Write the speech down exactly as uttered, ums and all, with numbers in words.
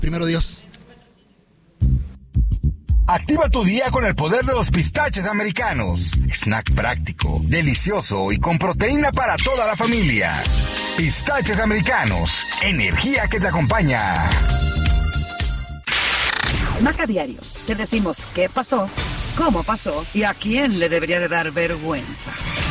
Primero Dios. Activa tu día con el poder de los pistaches americanos. Snack práctico, delicioso y con proteína para toda la familia. Pistaches americanos, energía que te acompaña. Maca Diario, te decimos qué pasó, cómo pasó y a quién le debería de dar vergüenza.